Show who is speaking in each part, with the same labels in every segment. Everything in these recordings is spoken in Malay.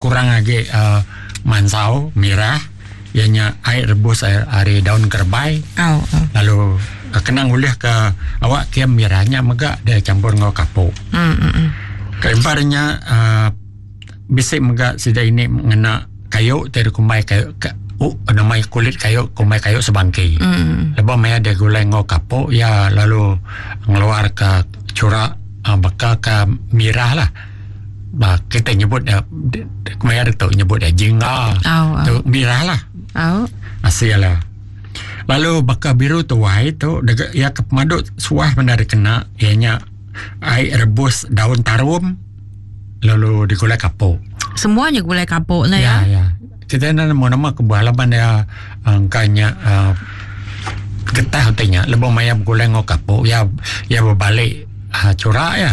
Speaker 1: kurang lagi mansau merah, ianya air rebus air daun kerbau. Lalu kenang ulih ke awak kiam merahnya megak dia campur ngau kapuk. Kelemparnya bisik megak sida ini mengena kayu dari kumai kayu namai kulit kayu kumai kayu sebangki. Lepas maya dia gulai ngau kapuk ya lalu ngeluar ke corak bakal ke merah lah. Kita nyebut maya tu nyebut jingga. Tu merah lah. Asyik lah. Lalu bakal biru tu wai tu ya kemadut suah benar kena ianya air rebus daun tarum lalu digulai kapuk.
Speaker 2: Semuanya gulai kapuk lah ya.
Speaker 1: Ya. Kita nama kebalaban dia angkanya getah hatinya lebih maya gulai ngau kapuk ya berbalik corak ya.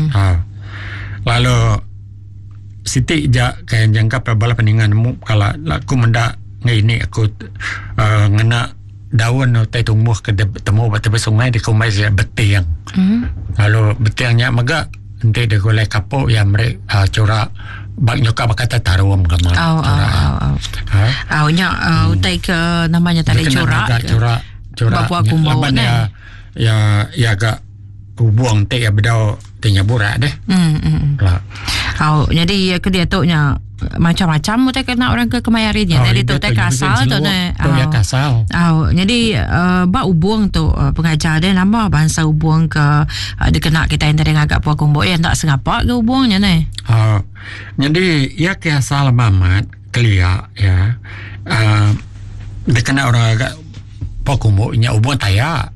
Speaker 1: Lalu Siti je kayak jangka perbala peninganmu kalau aku mendak ini aku ngena daun tai tumbuh ke temu tepi sungai di kumai saya betiang. Lalu betiangnya megak nanti dia gulai kapuk yang mereka corak bak nyoka bakata tarum kamar.
Speaker 2: Nya utai ke namanya tadi corak. Bapak aku mau
Speaker 1: ya agak buang teh ya bedau tehnya burak deh.
Speaker 2: Jadi kedia-nya macam-macam utai kena orang ke kemayarinnya. Jadi tu utai kasal tu ne.
Speaker 1: Ya kasal.
Speaker 2: Jadi ba ubung tu pengajar dia nama bangsa ubung ke dikena kita yang tadi ngagak puak kumbuk ya tak sengapa ke ubungnya ne.
Speaker 1: Jadi ya kasal mamat kelia ya. Dikena orang agak puak kumbuknya ubung taya.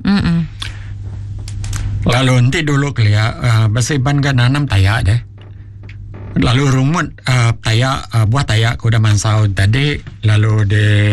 Speaker 1: Lalu nanti dulu kelia basiban kan nanam taya deh. Lalu rumut buah tayak kuda mansau tadi lalu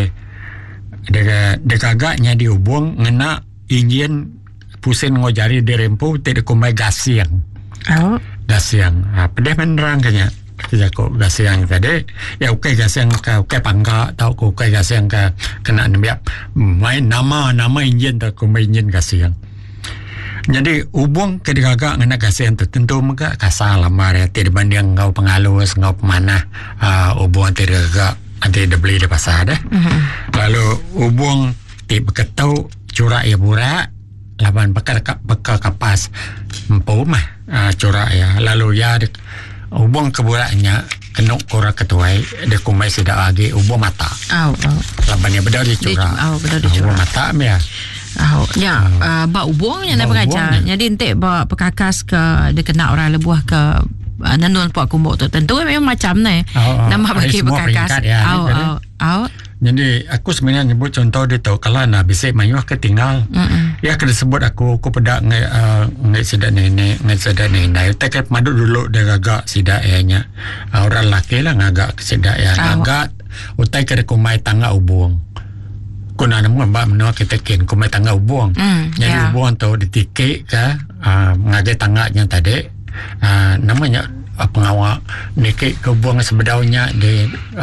Speaker 1: de kagaknya dihubung ngena ingin pusing ngojari di rempu tidak kumai gasiang. Gasiang. Pedih menerang kanya. Kerja kok gasiang tadi. Ya oke gasiang ke oke pangga tau kok oke gasiang ke kena nembiak main nama ingin tak kumai ingin gasiang. Jadi ubung kedegagak ngena kasihan tu tentu maka kasar lamar ya tidak banding ngau pengalus ngau pemanah ubung kedegagak nanti dia beli di pasar dah. Lalu ubung tiba ketau curak ya burak laban bekal kapas empau mah curak ya lalu ya ubung keburaknya kenuk korak ketuai dia kumai sidak lagi ubung mata. Laban ya bedau di curak. Ubung mata ya.
Speaker 2: Bak ubungnya nak pengajar. Jadi entik bak pekakas ke dia kena orang lebuah ke nanun puak kumbuk tu tentu memang macam ni. Nama bagi pekakas.
Speaker 1: Jadi aku sebenarnya nyebut contoh dia tu kalau nak bisik mayuh ketinggal. Ya kena sebut aku pedak ngai sedak nenek tak madut dulu dia gagak sedak ianya. Orang lelaki lah ngagak sedak ya. Ngagak utai kena kumai tangga ubung. Kuna namun mbak menua kita kin kumai tangga ubung. Jadi ubung tu ditikik ke ngagai tangganya tadi. Namanya pengawal nikik ke ubung sebedaunya di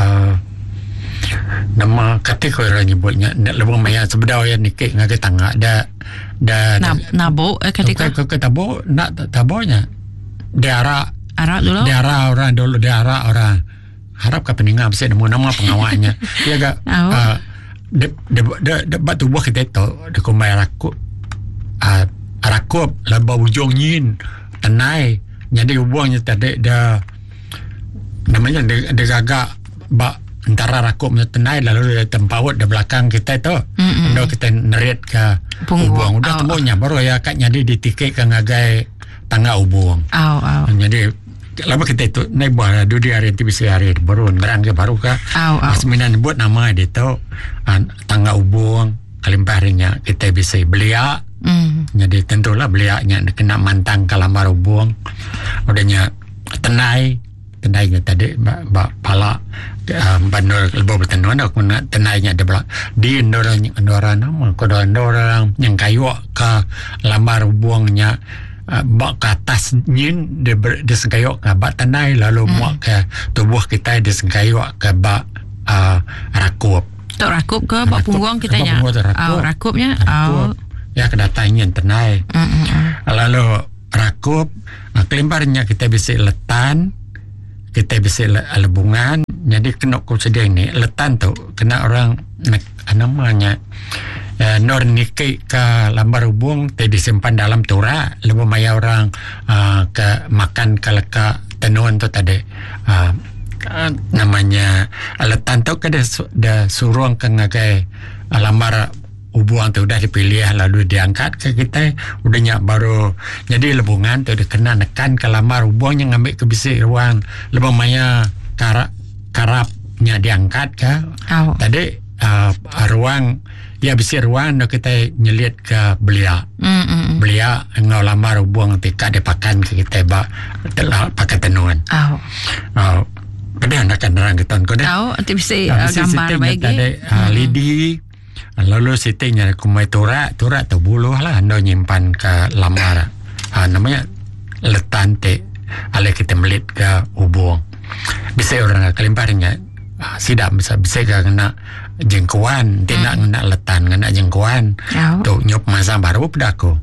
Speaker 1: nama katik orang nyebutnya lebih maya sebedau ya nikik ngagai tangga
Speaker 2: nabo ketika
Speaker 1: ke tabo nak tabonya diara
Speaker 2: dulu
Speaker 1: diara orang harap ke peninggal bisa nemu nama pengawalnya. Ya gak debat tubuh kita tu de kumai rakup laba ujung nyin tenai jadi ubungnya tadi dah namanya de gagak bak antara rakupnya tenai lalu dia tempaut di belakang kita tu udah kita nerit ke ubung udah temunya baru ya kat jadi ditikik ke ngagai tangga ubung jadi lama kita itu naik buah dudi hari itu bisa hari baru ngerang ke baru ke asminan buat nama dia tu tangga ubung kalimparinya kita bisa belia. Jadi tentulah beliaknya kena mantang kalamar ubung udahnya tenainya tadi pala bandor lebih bertenuan aku nak tenainya di endoran nama orang yang kayu ke lamar ubungnya bak ke atas nyin dia sengkayuk ke bak tanai lalu muak ke tubuh kita dia sengkayuk ke bak rakup
Speaker 2: tak rakup ke bak punggung kita nya rakupnya
Speaker 1: ya kedatangnya tenai lalu rakup kelimparnya kita bisa letan kita bisa lebungan. Jadi kena ku sedang ni letan tu kena orang namanya nornike ke lambar hubung te disimpan dalam tura lebih maya orang ke makan ke leka tenun tu tadi namanya letan tu ke dah suruh ke ngagai lambar hubung tu dah dipilih lalu diangkat ke kita udahnya baru jadi lebungan tu dia kena nekan ke lambar hubung yang ambil ke bisik ruang lebih maya karapnya diangkat ke tadi ruang ya bisik ruang tu kita nyelit ke belia ngau lambar hubung tika dia pakan ke kita pakai tenun pada akan nerang kita kau dah
Speaker 2: nanti bisa gambar baik
Speaker 1: lidi lalu sitingnya kumai tura tu buluh lah anda nyimpan ke lambar namanya letan te ala kita melit ke hubung bisa orang kelimparnya sidak bisa kena jengkuan tidak kena letan kena jengkuan tu nyop masa baru pedako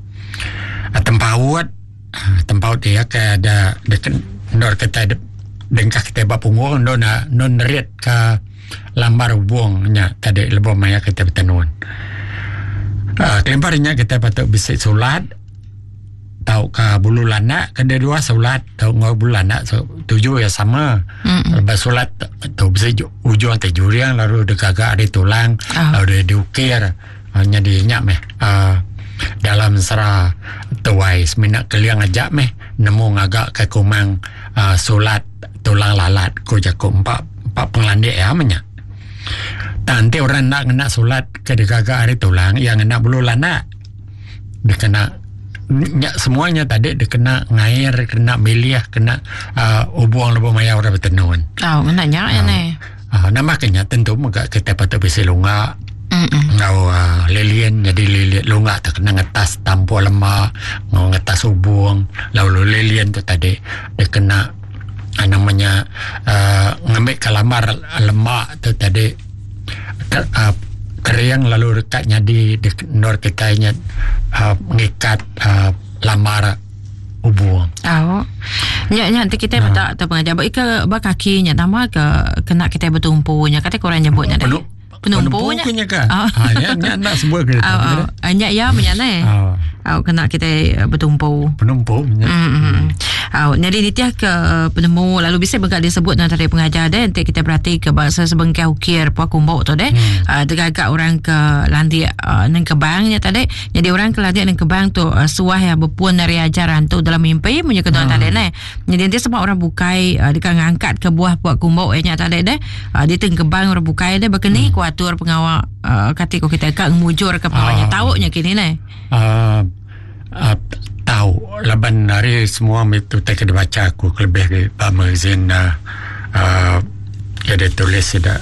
Speaker 1: tempaut dia ke ada dekat nor kita dengkah kita bapunggung non riat ke lambar hubungnya tadi lebih maya kita bertenun kelimparnya kita patut bisa solat tau ke bulu lana kedua solat tau ngau bulu lana tujuh ya sama lepas solat tau bisa ujung tejuriang lalu dekagak ada tulang lalu diukir hanya dinyak dalam serah tuai seminak keliang ajak nemu ngagak ke kumang solat tulang lalat ko jaku empat penglandik ya menyak nanti orang nak solat ke dekagak hari tulang yang nak bulu lana dia kena semuanya tadi dia kena ngair kena biliah kena hubung lebih maya orang bertenun
Speaker 2: kena nyak
Speaker 1: makanya tentu maka kita patut bisa lunga ngau lilian jadi lilian lunga tak kena ngetas tampu lemak ngau ngetas hubung lalu lilian tu tadi dia kena namanya ngambil kalamar lemak tu tadi keriang lalu rekatnya di nor kitanya mengikat lamar hubung.
Speaker 2: Nanti kita tak pengajar baik ke kakinya tambah ke kena kita bertumpunya kata korang nyebutnya dah. Penumpunya
Speaker 1: ke? Ya nak semua ke.
Speaker 2: Anyak ya menyana kena kita bertumpu.
Speaker 1: Penumpu.
Speaker 2: Jadi nitiah ke penemu lalu bisa berkat disebut nanti pengajar deh nanti kita berarti ke bahasa sebengkai ukir puak kumbuk tu deh tergagak orang ke lantik neng kebangnya tadi jadi orang ke lantik neng kebang tu suah ya berpuan dari ajaran tu dalam mimpi punya kedua tadi deh jadi nanti semua orang bukai dekat ngangkat ke buah puak kumbuk nya tadi deh di teng kebang orang bukai deh berkeni kuatur pengawal katiko kita kak mujur ke pawanya taunya kini nih
Speaker 1: tahu laban hari semua itu tak dibaca aku lebih ke Pak Mazin ada tulis sudah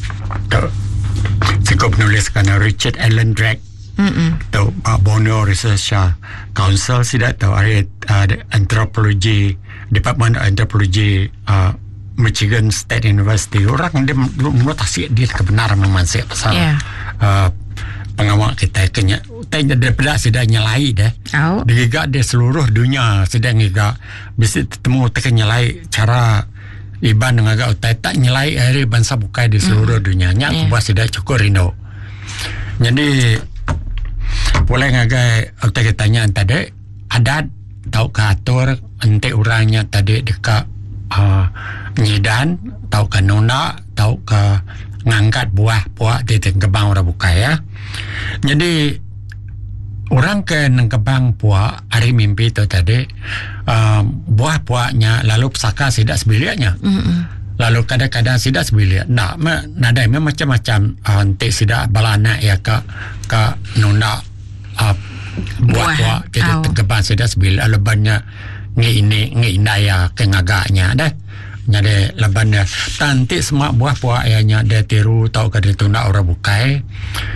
Speaker 1: cukup nulis kerana Richard Allen Drake tu Pak Borneo Research Council sudah tahu ada antropologi Department Anthropology Michigan State University orang dia menotasi dia kebenaran memansik pasal pengawal kita kena daripada sudah nyalai dah digigak di seluruh dunia sedang gigak bisa temu tekan nyalai cara iban dengan agak utai tak nyalai hari bangsa bukai di seluruh dunia nya aku buat sudah cukup rindu jadi boleh ngagai utai kitanya tadi adat tau katur ente orangnya tadi dekat nyidan tau ke nona tau ke ngangkat buah di kebang orang bukai ya jadi orang ke nengkebang puak hari mimpi tu tadi buah puaknya lalu pesaka sidak sebiliaknya lalu kadang-kadang sidak sebiliak nadai macam-macam nanti sidak balana ya ke nuna buah puak kita kebang sidak sebiliak lebannya ngi ya ke ngagaknya dah jadi lebannya nanti semua buah puak ayahnya dia tiru tau ke dia tunda orang bukai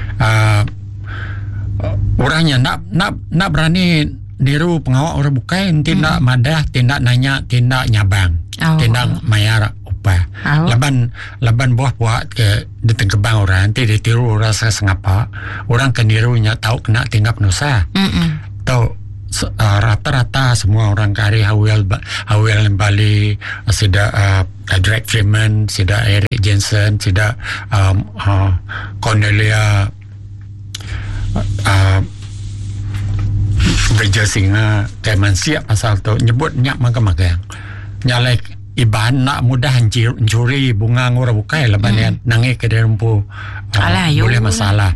Speaker 1: orangnya nak berani niru pengawal orang bukai tindak madah tindak nanya tindak nyabang tindak mayar upah leban buah-buah ke di tengkebang orang nanti ditiru rasa sengapa orang ke nirunya tahu kena tinggal penusa tahu rata-rata semua orang kari hawil Bali sudah Drake Freeman, sida Eric Jensen, sida Cornelia Bridger Singer Kaiman siap pasal tu nyebut nyak magang nyalai iban nak mudah curi bunga ngora bukai laban nangi ke rumpu boleh masalah.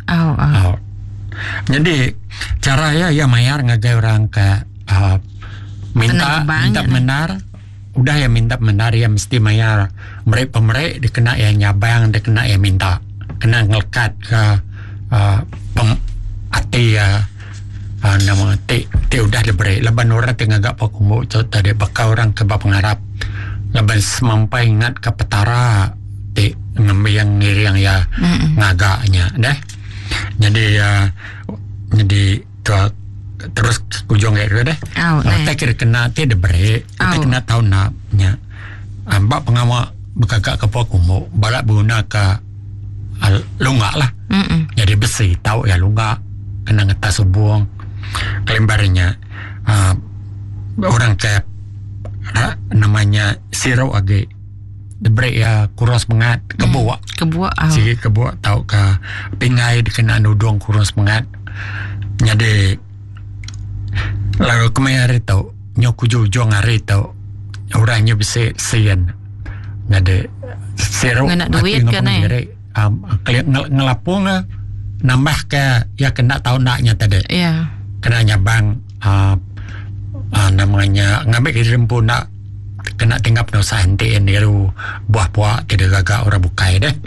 Speaker 1: Jadi cara ya mayar ngagai orang ke minta benar udah ya minta benar ya mesti mayar mereka dikena ya nyabang dikena ya minta kena ngelekat ke ati ya nama ti udah diberi laban orang tengah gak pakumu tadi bakal orang ke pengarap laban semampai ingat ke petara ti ngambil yang ngiri yang ya ngagaknya deh jadi terus kujung kayak deh kita kira kena ti diberi kita kena tahu naknya ambak pengawal bekagak ke pakumu balak guna ke lunga lah jadi besi tahu ya lunga kena ngetas buang kelembarnya orang kayak namanya siro age diberi ya kuros mengat kebuak si kebuak tahu ke pingai dikena nudung kuros mengat jadi lalu kemarin tahu nyoku jujung hari tahu orangnya bisa sian jadi siro
Speaker 2: ngena duit kan
Speaker 1: ngelapung nambah ke ya kena tahu naknya tadi kena nyabang namanya ngambil kirim pun nak kena tinggal penuh henti niru buah-buah tidak gagak orang bukai deh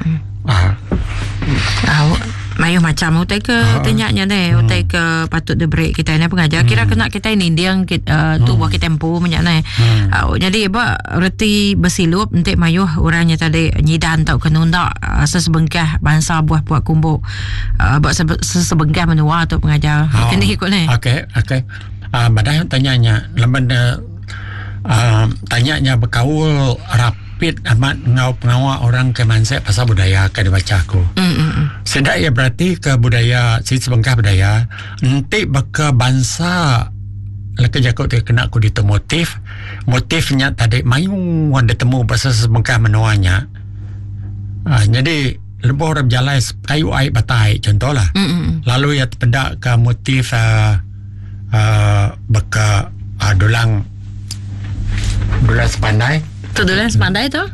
Speaker 1: mayu macam utai ke tanyanya deh utai ke patut diberi kita ini pengajar kira kena kita ini dia tu buat kita tempo menyana jadi ba reti bersilup nanti mayu orangnya tadi nyidan tau kenunda sesebengkah bangsa buah-buah kumbuk buat sesebengkah menua tu pengajar kini ikut ni okey badai tanyanya lemban tanyanya berkaul rapid amat pengawal orang ke Mansek pasal budaya ke dibaca aku. Sedak ya berarti ke budaya si sebengkah budaya nanti baka bangsa leka jakut dia kena aku ditu motifnya tadi mayung wanda temu pasal sebengkah menuanya. Jadi lebih orang berjalan kayu air batai contohlah. Lalu ya terpedak ke motif baka dulang sepandai
Speaker 2: tu dulang sepandai tu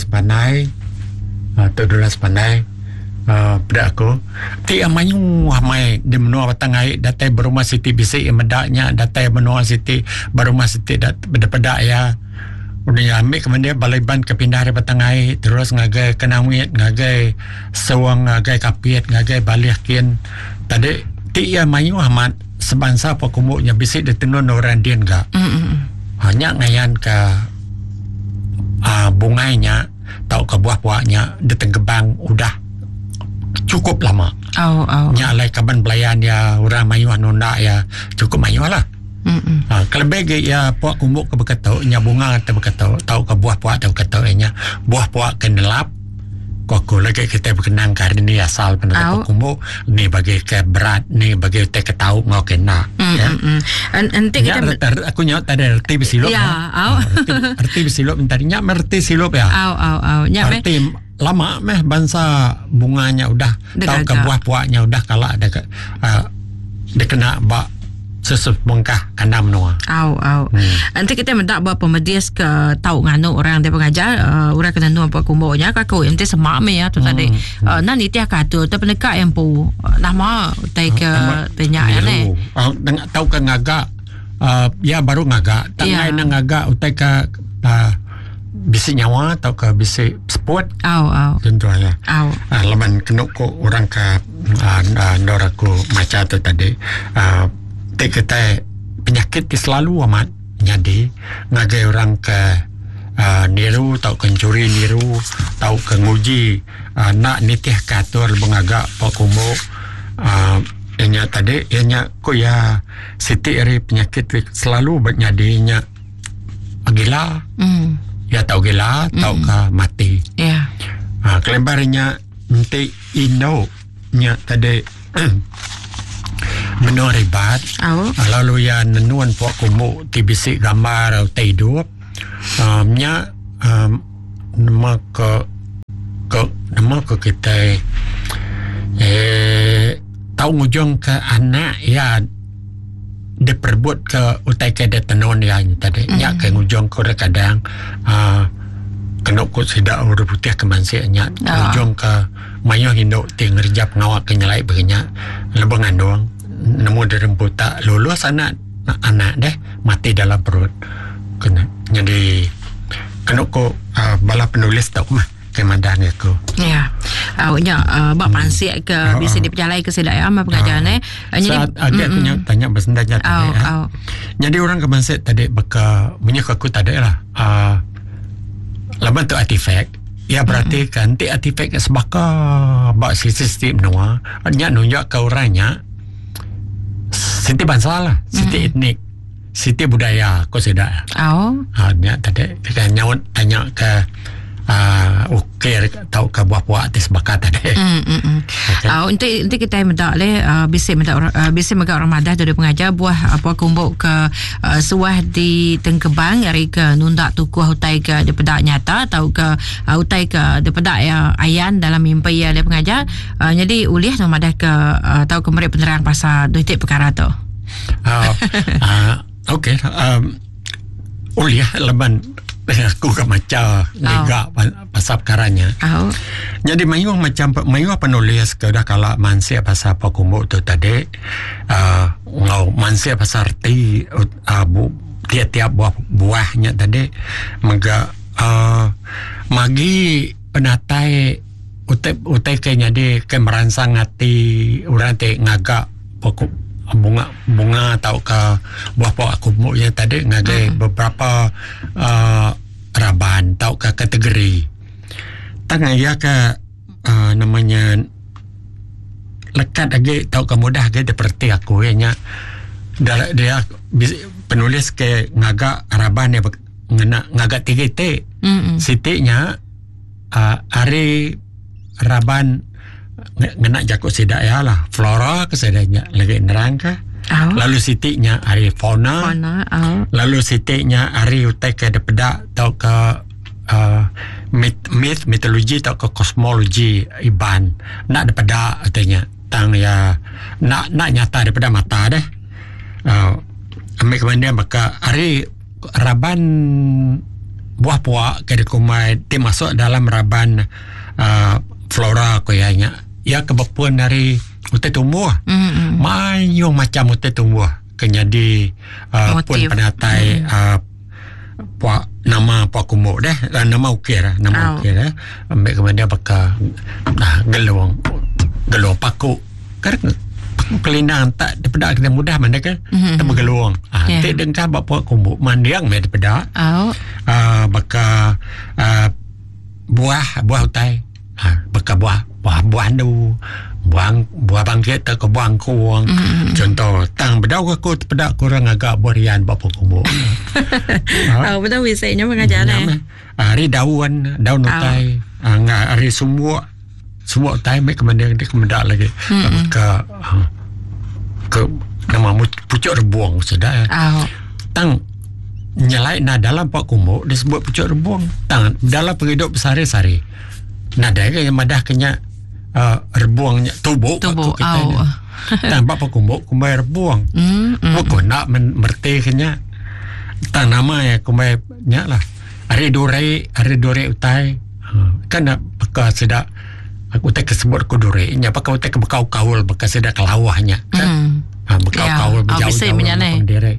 Speaker 1: dulang sepandai pada aku ti amanyu amai di menua batangai datai berumah siti bisi medaknya datai menua siti berumah siti pada ya udah ambil kemudian baliban kepindah dari batangai terus ngagai kenamit ngagai sewang ngagai kapiat ngagai balikin tadi ti amanyu amat sebangsa pakumuknya bisi ditenun orang dian gak hanya ngayan ke bungainya tau ke buah-buahnya ditenggebang udah cukup lama nyalai kaban belayan ya orang mayu anunda ya cukup mayu lah kalau bagi ya puak kumuk ke bekatau nya bunga ke bekatau tau ke buah-buah ke bekatau nya buah-buah ke nelap kok lagi kita berkenang hari ini asal pendapat kumuk ni bagi ke berat ni bagi kita ketahu ngau kena
Speaker 2: nanti kita
Speaker 1: aku nyot tadi erti bersilup erti bersilup tadinya merti silup ya erti lama meh bangsa bunganya udah tahu ke buah-buahnya udah kalah ada dia kena bak sesebengkah kandam menua.
Speaker 2: Nanti kita mendak buat pemedis ke tahu nganu orang dia pengajar orang kena nuan buat kumbuknya kakak nanti semak me ya tu tadi. Nanti tiap kata tu pendekat yang pu nama tai ke tanya ya ni.
Speaker 1: Tahu ke ngagak ya baru ngagak. Tangai nang ngagak utai ke bisi nyawa atau ke bisi sport. Tentu ya. Laman kenuk ko orang ke noraku maca tu tadi. Kita penyakit selalu amat jadi ngagai orang ke niru tau kencuri niru tau ke nguji nak nitih katur bengagak pakumu ianya tadi ianya ko ya siti eri penyakit selalu bernyadinya gila ya tau gila tau ke mati kelembarnya nanti ino nya tadi menua ribat lalu ya nenuan puak kumuk tibisi gambar atau hidup nya nama ke kita tahu ngujung ke anak ya diperbut ke utai ke detanon ya tadi nya ke ngujung ko kadang kena ko sidak urut putih ke mansia nya ngujung ke mayo hindo ting rejap ngawak ke nyelai begenya lebengan doang nemu diremput tak lulus anak deh mati dalam perut kena jadi kena ko bala penulis tak mah kemandan aku.
Speaker 2: Ya. Awaknya bak pansik ke bisa diperjalai ke sedaya amal pengajaran
Speaker 1: saat ada tanya bersendanya tadi jadi orang ke pansik tadi baka menyuk aku tadi lah laban tu artifak ya berarti kan ti artifak sebaka bak sistem noa nya nunjuk ke orangnya siti bangsa lah siti etnik siti budaya ko sedaya nya tadi kita nyaut tanya ke ukir tahu ke buah-buah atas bakat tadi.
Speaker 2: Nanti kita mendak le bisa mendak Ramadan dari pengajar buah apa kumbuk ke suah di Tengkebang dari ke nundak tukuh utai ke depedak nyata atau ke utai ke depedak ya ayan dalam mimpi ya le pengajar. Jadi uliah Ramadan ke tahu ke mereka penerang pasal duit perkara tu.
Speaker 1: Okey. Uliah leban aku ke macam lega pasal perkaranya. Jadi mayu penulis ke dah kala mansia pasal apa kumbuk tu tadi ngau mansia pasal arti tiap-tiap buahnya tadi mega magi penatai utai kayaknya di ke merangsang hati orang te ngagak pokok bunga atau ke buah-buah kumbuk yang tadi ngagai beberapa raban atau ke kategori tengah ya ke namanya lekat lagi atau ke mudah lagi seperti aku ya dia penulis ke ngagak raban ya ngagak 3T sitiknya hari raban ngena jakut sidak ya lah flora kesedanya lagi nerang ke lalu sitiknya hari fauna lalu sitiknya hari utai ke depedak atau ke mitologi atau ke kosmologi iban nak depedak artinya tang ya nak nyata daripada mata deh ambil kemudian maka hari raban buah-buah ke dikumai masuk dalam raban flora koyanya ya kebepuan dari utai tumbuh mayu macam utai tumbuh kenyadi pun penatai nama pak kumuk deh nama ukir ambil kemudian pakai geluang paku kerana paku kelindang tak daripada kita mudah mana kan tak bergeluang tak dengkah bapak kumuk mandiang me daripada pakai buah utai pakai buah andu buah bangkit atau buah angkuang contoh tang bedau aku pedak kurang agak borian bapa kumbuk
Speaker 2: betul wisainya mengajar
Speaker 1: hari daun utai hari semua utai mai kemudian dia kemendak lagi ke nama pucuk rebuang sudah tang nyelai dalam pak kumbuk disebut pucuk rebuang tang dalam penghidup sehari-hari nada ke yang madah kenya rebuangnya tubuh kita tanpa pakumbuk kumbai rebuang bukan nak merti kenya tang nama ya kumbai nya lah hari dore utai kan nak pakai sedak aku tak sebut ku dore nya pakai utai ke bekau kaul pakai sedak kelawahnya kan bekau kaul berjauh-jauh pandere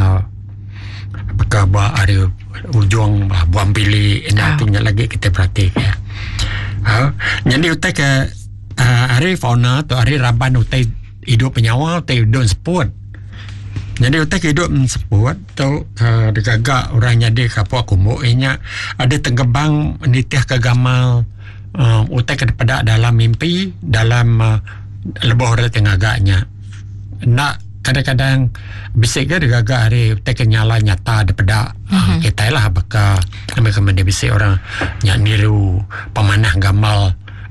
Speaker 1: pakai bah hari ujung buang pilih nantinya lagi kita perhatikan jadi utai ke hari fauna atau hari raban utai hidup penyawa utai hidup seput jadi utai hidup seput tu digagak orang jadi kapua kumbuk nya ada Tengkebang nitih ke gamal utai ke depada dalam mimpi dalam lebih orang tengagaknya nak kadang-kadang bisik ke digagak hari utai ke nyala nyata depada kita lah baka mereka bisik orang nyak niru pemanah gamal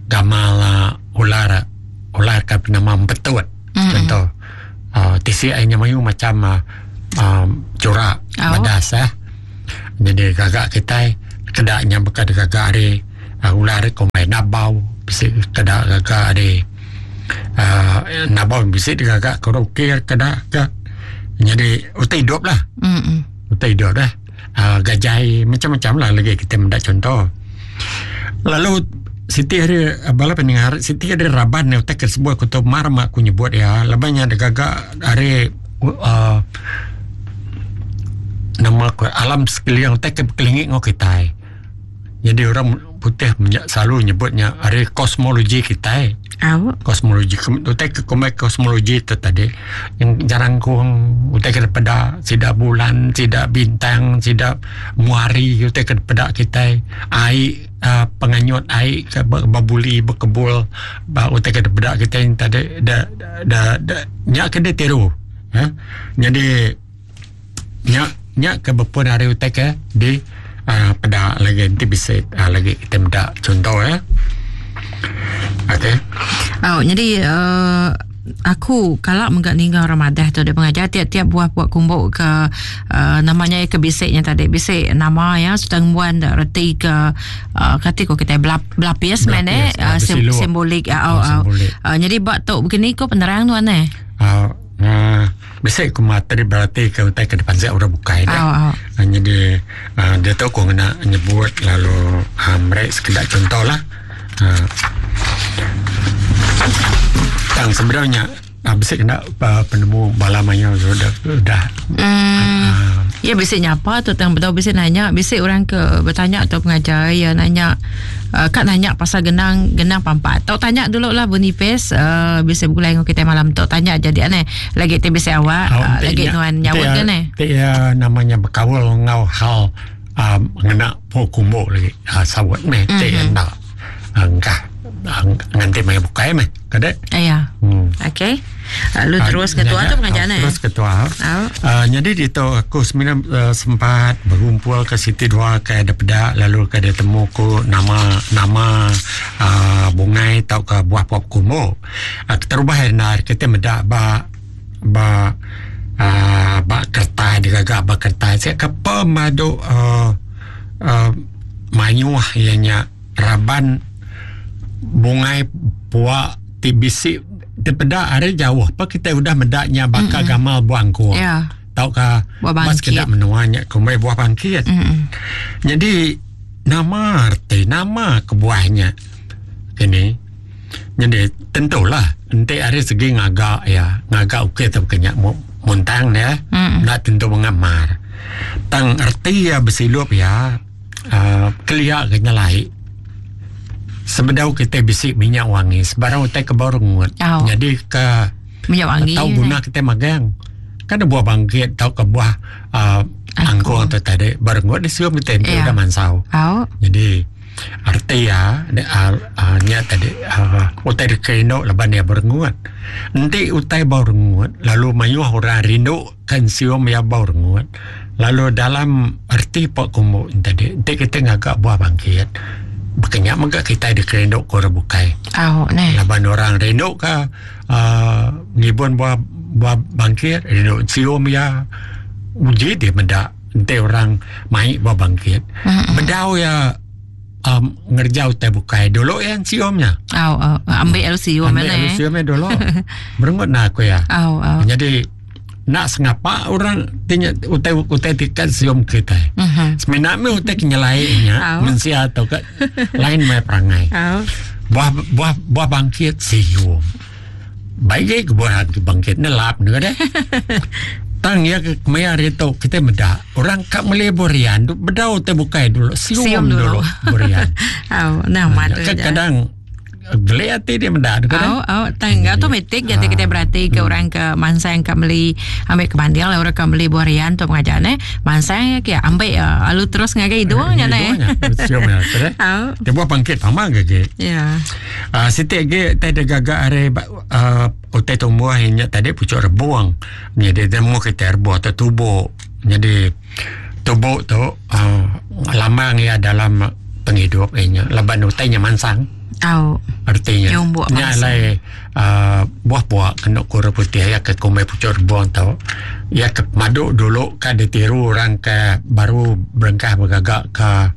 Speaker 1: ular ke nama betut contoh tisi airnya mayu macam corak badas jadi gagak kita kedaknya bekas gagak ada ular komai nabau bisa kedak gagak ada nabau bisa digagak kerukir kedak jadi utai hidup lah utai hidup lah gajah macam-macam lah lagi kita mendak contoh. Lalu Siti ada bala pendengar Siti ada raban utai sebuah kutub marma aku nyebut ya lebihnya ada gagak ada nama alam sekeliling utai kelingik ngok kita. Jadi orang putih selalu nyebutnya ada kosmologi kita. Kosmologi utai kosmologi itu tadi yang jarang kurang utai kepada tidak bulan, tidak bintang, tidak muari utai kepada kita air penganyut air babuli berkebul utai kepada kita yang tadi nyak kena tiru jadi nyak kebepun hari utai ke di pada lagi nanti bisa lagi kita minta contoh ya. Okay.
Speaker 2: Jadi aku kalau menggak ninggal Ramadan tu dia mengajar tiap-tiap buah kumbuk ke namanya ke bisiknya tadi bisik nama ya sedang buan reti ke kata kita belapis mana simbolik jadi bak tu begini ko penerang tu mana
Speaker 1: bisik kumateri berarti ke utai ke depan saya udah bukai dah. Jadi dia tahu kau nak nyebut lalu mereka sekedar contoh lah. Tang sebenarnya bisik kena penemu balamanya sudah.
Speaker 2: Ya bisik nyapa tu tang betul bisik nanya bisik orang ke bertanya atau pengajar ya nanya kat nanya pasal genang pampat. Tahu tanya dulu lah Bonipes bisik bergulai dengan kita malam tu tanya jadi aneh lagi tu bisik awak lagi nuan nyawut kan
Speaker 1: dia namanya berkawal ngau hal ngena pokumbo lagi sawat meh dia nak angka nganti mai bukai meh kada
Speaker 2: okey lalu terus ketua tu pengajaran
Speaker 1: terus ketua jadi itu aku sebenarnya sempat berkumpul ke Siti dua ke ada pedak lalu ke dia temu ku nama bungai tau ke buah pop kumo terubah benar kita medak ba kertas digagak ba kertas saya ke pemadu manyuah ianya raban bungai puak tibisi daripada ada jauh apa kita udah medaknya bakal gamal buangku tau ka mas kita menuanya kumai buah bangkit jadi nama arti nama kebuahnya ini jadi tentulah nanti ada segi ngagak okey tu kenyak muntang ya nak tentu mengamar tang arti ya bersilup ya keliak kenyalai sebenarnya kita bisik minyak wangi sebarang utai ke bawah rengut jadi ke
Speaker 2: minyak wangi
Speaker 1: tahu guna kita magang kan ada buah bangkit tahu ke buah angkung atau tadi barengut disium kita itu udah mansau jadi arti ya nya tadi utai dikeno leban ya barengut nanti utai bawah rengut lalu mayuh orang rindu kan sium ya bawah rengut lalu dalam arti pok kumu tadi nanti kita ngagak buah bangkit Makanya maka kita ada kerendok kau rebukai. Laban orang rendok ka ngibun buah bangkit rendok cium ya uji dia mendak ente orang mai buah bangkit. Bedau ya ngerjau teh bukai dulu yang ciumnya.
Speaker 2: Ambil cium mana?
Speaker 1: Ambil ciumnya dulu. Berengut nak aku ya. Jadi nak sengapa orang tanya utai tikat siom kita. Sebenarnya me utai kenyalainya mensia atau ke lain mai perangai. Buah bangkit siom. Baik ke buah bangkit ni lap nữa deh. Tang ya ke maya itu kita meda orang kak mele borian bedau teh bukai dulu siom dulu borian.
Speaker 2: Nah mata
Speaker 1: kadang gelati dia mendak kan
Speaker 2: tangga otomatik jadi kita berarti ke orang ke mansang ke beli ambil ke bandil orang ke beli borian tu pengajarnya mansang ya ambil lalu terus ngagai doangnya
Speaker 1: siomnya dia buat bangkit pama gage siti ge tadi gagak are otai tumbuh hanya tadi pucuk rebuang jadi demo kita rebuah atau tubuh jadi tubuh tu lama ya dalam penghidup nya laban utainya mansang artinya nyalai buah-buah kena kura putih ya ke kumai pucuk rebuang tau ya ke madu dulu kan ditiru orang ke baru berengkah bergagak ke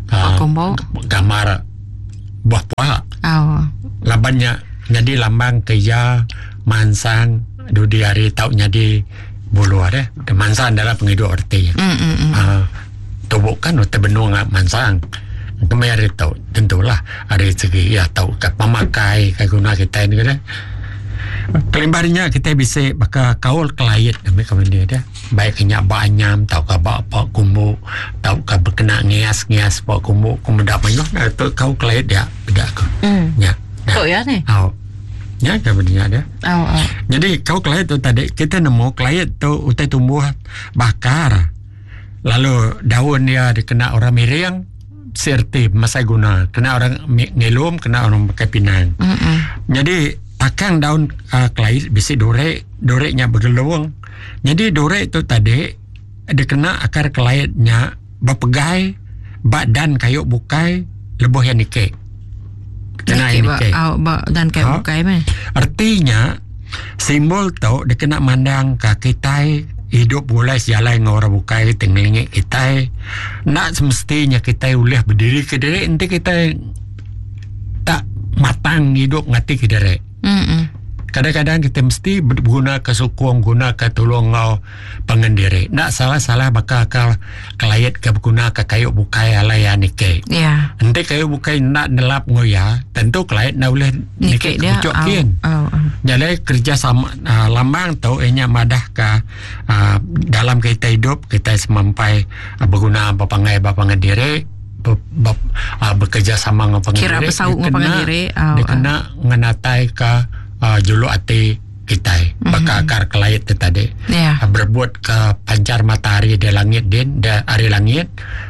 Speaker 2: Kumbau.
Speaker 1: Gambar buah puak. Labannya jadi lambang kerja mansang di hari tau jadi bulu ada. Mansang adalah penghidup arti. Tubuh kan benung mansang. Kemarin tahu tentulah ada segi ya tahu kat pemakai kat guna kita ini kan. Kelimbarnya kita bisa bakal kaul kelait kami dia dah. Baik kena banyam tahu ka apa kumbu tahu ka berkena ngias pak kumbu kemudak banyak tu kau kelait dia tidak ke. Ya.
Speaker 2: Oh ya ni.
Speaker 1: Ya kemudian dia. Jadi kau kelait tu tadi kita nemu kelait tu utai tumbuh bakar. Lalu daun dia dikena orang miring serti masa guna kena orang ngelum kena orang pakai pinang. Jadi takang daun kelait bisi dorek-doreknya bergeluang. Jadi dorek tu tadi dikena akar kelaitnya berpegai badan kayu bukai lebuh yang nikek. Kena yang nikek.
Speaker 2: Dan kayu bukai meh.
Speaker 1: Artinya simbol tu dikena mandang ke kita hidup boleh jalan dengan orang bukai tenggelingi kita nak semestinya kita boleh berdiri ke diri nanti kita tak matang hidup ngati ke diri. Kadang-kadang kita mesti berguna ke sukung guna ke tolong ngau pengendiri nak salah-salah bakal kelayat ke berguna ke kayu bukai alaya nike nanti kayu bukai nak nelap ngoya tentu kelayat nak boleh nike kebucokin. Jadi kerja sama lambang tau enya madah ke dalam kita hidup kita semampai berguna bapangai diri bekerja sama dengan pengendiri
Speaker 2: kira bersau dengan pengendiri
Speaker 1: dia kena ngenatai ke julu ati kita bakal akar kelait tadi berbuat ke pancar matahari di langit din da hari langit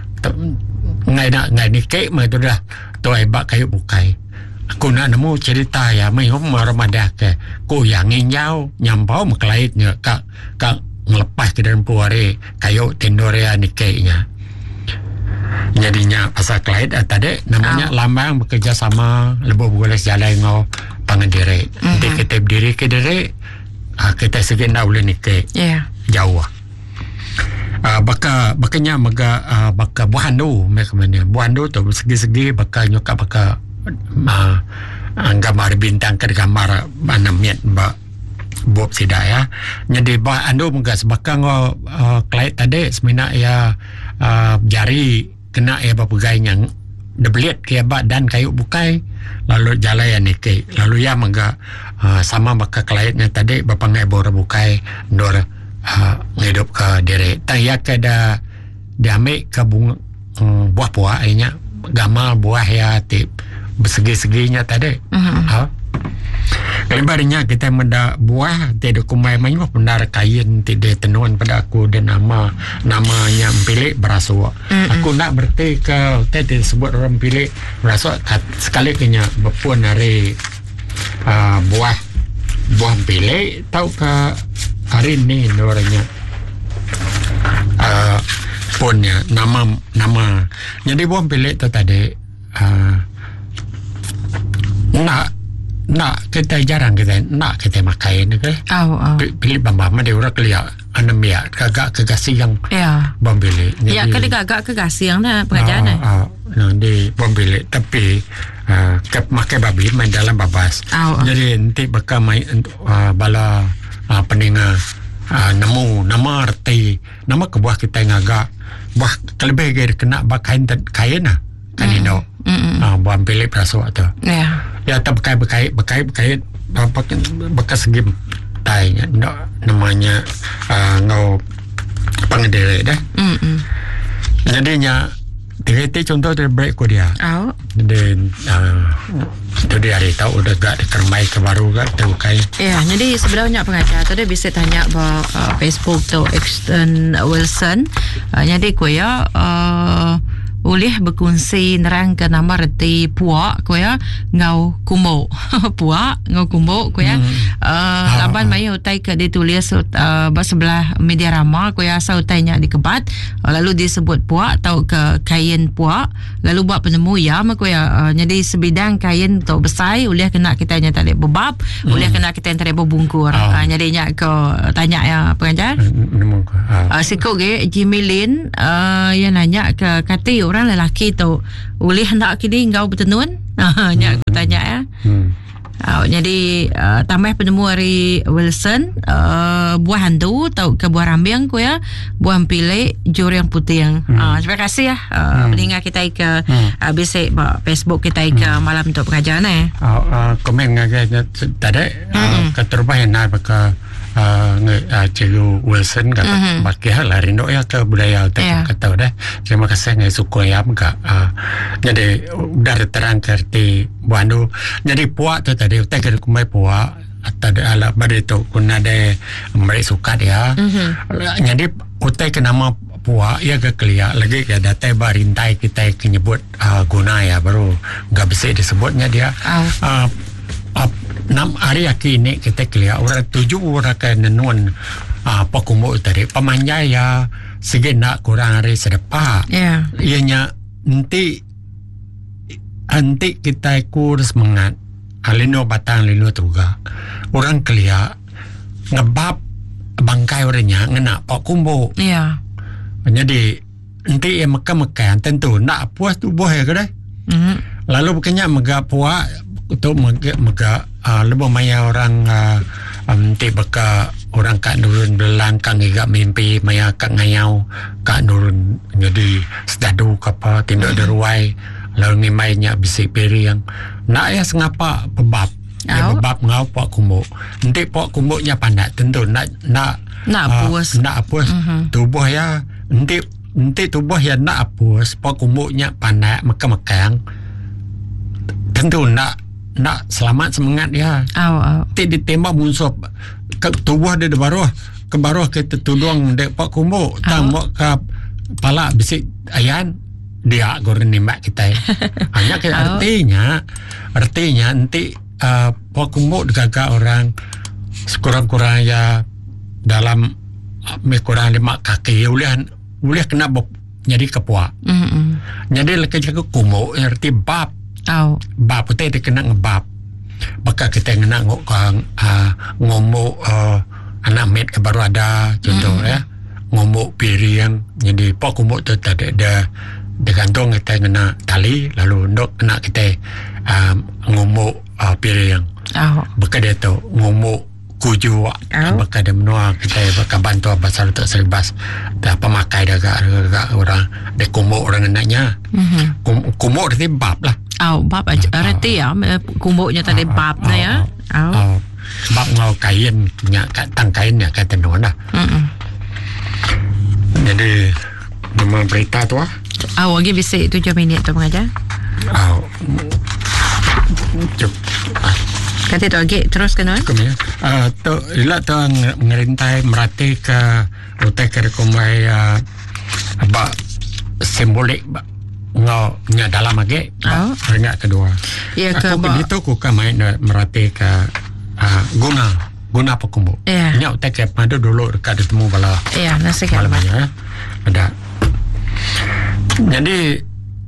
Speaker 1: ngai nikek mah tu dah tu hebat kayu bukai. Aku nak nemu cerita ya mai hom ramadah ke ko yang nginyau nyampau mekelaitnya kak ngelepas ke dalam puare kayu tendorea nikeknya. Jadinya pasal kelait tadi namanya lambang bekerja sama lebih boleh jalan ngau pengendiri. Nanti kita berdiri ke diri kita segi nak boleh nikah jauh. Bakanya baka buhandu mereka mana buhandu tu segi-segi baka nyokap baka gambar bintang ke gambar anamiat buat sidak ya. Jadi buhandu muka sebakang kelait tadi semina ya jari kena ya bapegai yang debelit ke dan kayu bukai lalu jalan yang nikah lalu ya mangga sama baka kelaitnya tadi bapangai bora bukai ndor ngidup ke diri tanya ke da diambil ke bunga buah puak nya gamal buah ya tip bersegi-seginya tadi Kalibarnya kita menda buah tidak kumai mayu benar kain tidak tenuan pada aku dan namanya pilih berasuk. Aku nak berarti ke tidak sebut orang pilih berasuk sekali kena berpun hari buah pilih tahu ke hari ni orangnya punnya nama jadi buah pilih tu tadi nak kita jarang kita nak kita makai ni ke pilih bamba dia orang kelia anemia kagak kegasiang bambili
Speaker 2: ya kali kagak kegasiang dah pengajaran
Speaker 1: di bambili tapi makai babi main dalam babas jadi nanti bakal main bala peninga nemu nama arti nama kebuah kita ngagak buah kelebih gaya kena bakain kain kanino buah pilih perasuk tu ya tak berkait bekas segi tanya namanya ngau pengendiri dah jadinya Tiriti contoh dari break ko dia dan itu dia hari tahu udah gak dikermai ke baru gak tahu kain
Speaker 2: jadi sebenarnya pengacara tu dia bisa tanya bah Facebook tu Exton Wilson jadi ko ya boleh berkongsi nerang ke nama reti puak ko ya ngau kumbo puak ngau kumbo ko ya laban mai utai ke ditulis sebelah media rama ko ya sa utainya dikebat lalu disebut puak atau ke kain puak lalu buat penemu ya ko ya jadi sebidang kain tu besai boleh kena kita nya tak bebab boleh kena kita yang tak bungkur jadinya ko tanya ya pengajar sikok ge Jimilin yang nanya ke kati orang lelaki tu boleh hendak kini engkau bertenun? Nya aku tanya ya. Jadi tambah penemu hari Wilson, buah hantu atau ke buah rambiang ko ya, buah pilih juri yang putih. Terima kasih ya pendengar kita ke bisik Facebook kita ke malam untuk pengajaran
Speaker 1: komen ngaganya tadi keterubah yang nak baka Cikgu Wilson kata bagi hal hari no ya ke budaya kata dah. Terima kasih ngai suku ya muka. Jadi udah terang kerti buandu. Jadi puak tu tadi utai ke kumai puak atau ala pada tu kuna de mereka suka dia. Jadi utai ke nama puak ya ke kelia lagi ke datai barintai kita menyebut guna ya baru enggak bisa disebutnya dia. 6 hari ini kita kelia orang 7 orang ke nenun pakumo tadi pemanjai ya segena kurang hari sedepa ianya nanti kita kurus semangat alino batang lino tuga orang kelia ngebab bangkai orangnya ngena pakumo jadi nanti yang meka tentu nak puas tubuh ya kedai lalu bukannya mega puas untuk mega lebih maya orang nanti baka orang kak nurun belang kak ngigak mimpi maya kak ngayau kak nurun jadi sedadu kapa tindak deruai lalu ngimainya bisik peri yang nak ya sengapa bebab ya bebab ngau pak kumuk nanti pak kumuknya pandat tentu nak puas tubuh ya nanti tubuh ya nak puas pak kumuknya pandat mekang tentu nak selamat semangat dia. Tik ditembak musuh ke tubuh dia ke baruh ke tudung dek pak kumuk tambak ke pala bisik ayan dia goreng nembak kita. Hanya ke artinya nanti pak kumuk digagak orang sekurang-kurang ya dalam kurang 5 kaki boleh kena jadi kepuak. Jadi lagi jaga kumuk arti bab bab putih dia kena ngebab maka kita kena ngomok anak met ke baru ada contoh ya ngomok piring jadi pak kumuk tu tak ada gantung kita kena tali lalu ndok kena kita ngomok piring maka dia tu ngomok kuju maka dia menua kita bakal bantu pasal tak seribas dah pemakai dah orang dia kumuk orang anaknya kumuk dia bab lah
Speaker 2: bab arti ya kumbuknya tadi bab ya
Speaker 1: bab ngau kain nya tang kain nya kata tenun dah jadi nama berita tu
Speaker 2: lagi bisa 7 minit tu mengajar kata tu lagi terus kena
Speaker 1: tu ila tu ngerintai merati ke utai ke kumai simbolik ngau nya dalam lagi ringat kedua aku begitu aku main merati ke guna pakumbu nya utai ke pada dulu dekat ditemu bala
Speaker 2: nasi malamnya
Speaker 1: ada jadi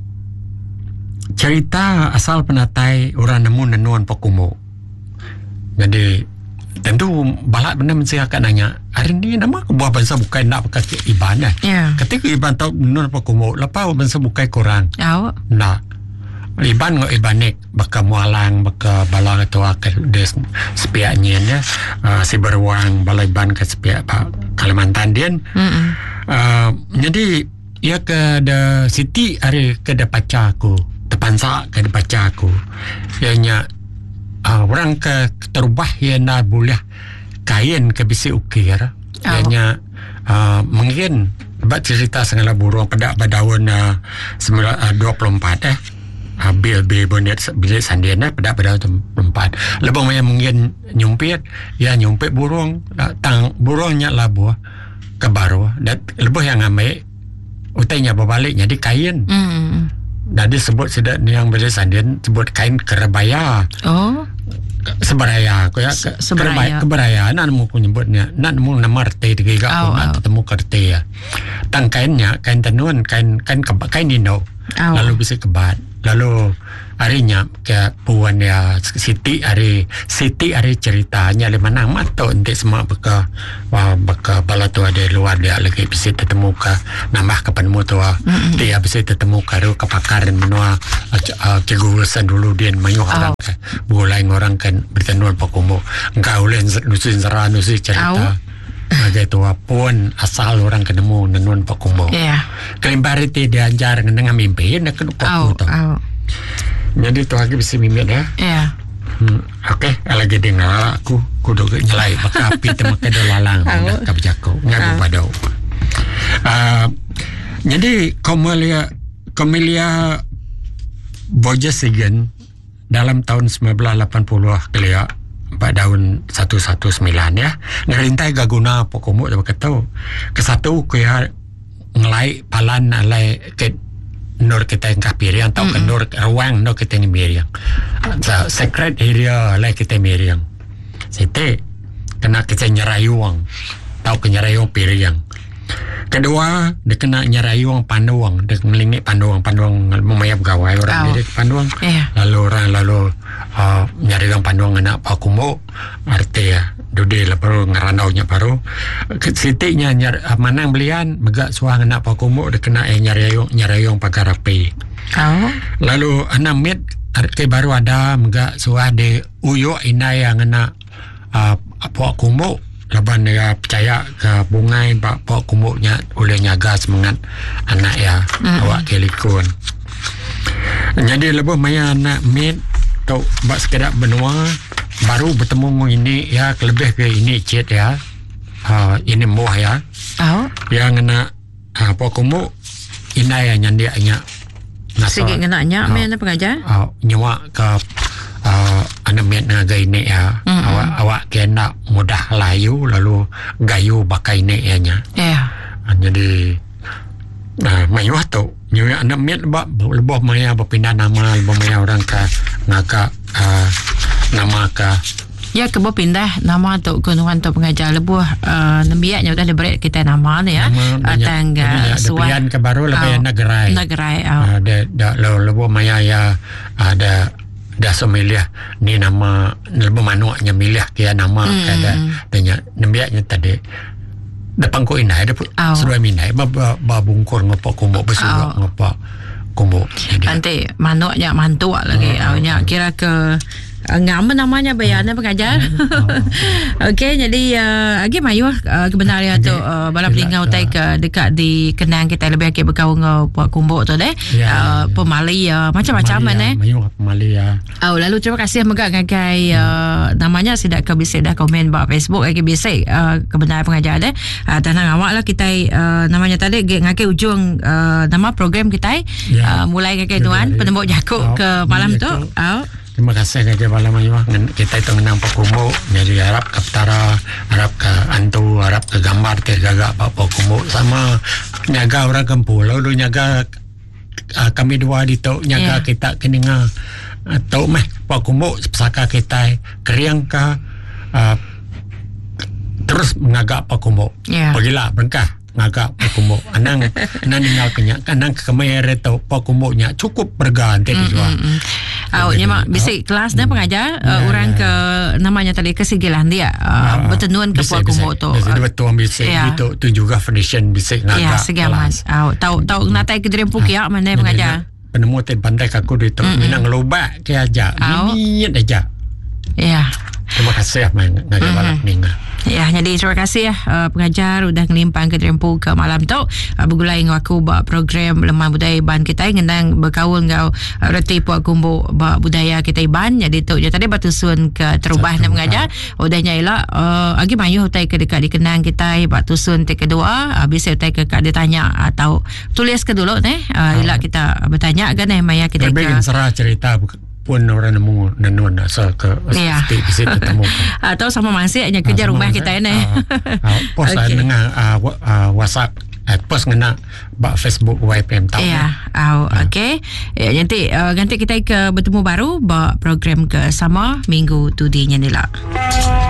Speaker 1: cerita asal penatai orang nemu nenuan pakumbu jadi tentu balak benar mesti akan nanya hari ni nama buah bangsa bukan nak pakai ibadah ketika iban tahu nur pakumo lepas bangsa bukan kurang nak iban ngok ibanik baka mualang baka balang atau akar des sepiaknya ya si beruang balai ban ke sepiak Kalimantan dia jadi ia ke de siti hari ke de pacaku tepansa ke de pacaku ianya orang ke terubah yang nak boleh kain ke bisi ukir ianya mungkin buat cerita segala burung pedak badaun 24 bil bonnet bilik sandian pedak badaun 24 lebih banyak mungkin nyumpit burung tang burungnya labuh ke baru dan lebih yang ambil utainya berbalik jadi kain dan disebut sedang yang bilik sandian sebut kain kerebaya seberaya aku ya keberaya nak nemu penyebutnya nak nemu nama rete tiga nak ketemu kerte ya tang kainnya kain tenun kain nino lalu bisa kebat lalu harinya ke puan ya Siti hari ceritanya le mana mato ente semua beka bala tu ada luar dia lagi bisa ketemu ke nambah ke penemu tu dia bisa ketemu ke kepakaran menua kegurusan dulu dia mayu orang boleh orang kan bertenuan pakumo engkau len nusin zara nusin cerita agak tua pun asal orang ketemu nenuan pakumo kalimbari ti diajar dengan mimpi nak kena tu jadi tu lagi bisa mimpi ya okey lagi dengar aku kudu nyelai maka api temak ke lalang nak kabjako ngaku padau jadi Camellia Borges-Sigan dalam tahun 1980 kelia pada tahun 119 ya ngerintai gaguna pokomo dia berkata ke satu kaya ngelai palan alai ke nur kita yang kapirian atau ke nur ruang nur kita yang miriang secret area alai kita miriang sete kena kita nyerayuang atau ke nyerayuang piriang kedua dia kena nyerayuang panduang dia ngelingik panduang memayap gawai orang dia panduang lalu orang nyerayuang panduang anak pakumo arti ya dudil baru ngeranaunya baru sitiknya manang belian megak suang anak pakumo dia kena nyerayuang pagarapi lalu anak mit arti baru ada megak suah de uyo inai yang anak pakumo laban dia percaya ke bungai pak kumuknya oleh nyaga semangat anak ya awak kelikun jadi lebih maya anak mit tau bak sekedar benua baru bertemu ini ya lebih ke ini chat ya ini muah ya yang anak pak kumuk inai yang dia
Speaker 2: sikit kenaknya mana pengajar
Speaker 1: nyawa ke anak miat naga ini ya awak kena mudah layu lalu gayu bakai ini ya nya jadi mayuah tu nyawa anak miat lebih maya berpindah nama lebih maya orang ke ngaka nama ke
Speaker 2: ya kebo pindah nama tu kunuan tu pengajar lebih nembiaknya udah diberi kita nama ni ya tangga
Speaker 1: suan ke baru lebih nagerai ada lebih maya ya ada dah semilih ni nama lebih manuaknya milih kia nama kada tanya nembiaknya tadi depan ko inai ada sudah minai babungkur ngopo kumbo besuk ngopo kumbo
Speaker 2: nanti manuaknya mantua lagi awaknya kira ke ngam namanya bayannya pengajar okey jadi lagi mayu kebenaran tu balap lingau tai ke dekat di Kenang kita lebih ke berkawan ngau puak kumbuk tu deh pemali macam-macam mana
Speaker 1: mayu pemali ya
Speaker 2: lalu terima kasih megak ngagai namanya sidak ke bisa dah komen ba Facebook lagi bisa kebenaran pengajar deh tanang awak lah kita namanya tadi ngagai ujung nama program kita mulai ngagai tuan penembok jakuk ke malam tu
Speaker 1: terima kasih kepada malam ini kita itu menang pakumo jadi harap ke petara harap ke antu harap ke gambar tergagak pak pakumo sama nyaga orang kampung lalu nyaga kami dua di tu nyaga kita keninga atau meh pakumo pesaka kita keriang ke terus mengagak pakumo pergilah berkah ngagak pakumo anang ninggal kenyak anang kemere tau pakumonya cukup berganti dijual
Speaker 2: awaknya mak bisik kelas dan pengajar orang ke namanya tadi kesigilan dia bertenuan ke pakumo tu
Speaker 1: jadi betul bisik itu tu juga foundation bisik ngagak
Speaker 2: kelas tahu natai ke Derempuk ya mana pengajar
Speaker 1: penemu te pandai aku itu minang lobak ke aja minit aja terima kasih ngagak balap ninga
Speaker 2: jadi terima kasih pengajar udah ngelimpang ke Derempuk ke malam tu bergulai dengan aku buat program lemah budaya Iban kita ngendang berkawan ngau reti puak kumbu buat budaya kita Iban jadi tu je tadi batusun ke terubah nak mengajar udahnya ialah agi mayu utai ke dekat di Kenang kita batusun te kedua habis utai ke kak dia tanya atau tulis ke dulu ialah kita bertanya kan maya kita
Speaker 1: ke serah cerita pun orang nemu nenun asal ke bisa ketemu
Speaker 2: atau sama masih hanya kerja rumah kita ini
Speaker 1: pos dengan WhatsApp post ngena Facebook YPM tahu
Speaker 2: okey nanti kita ke bertemu baru buat program ke sama minggu tu di Nyanila.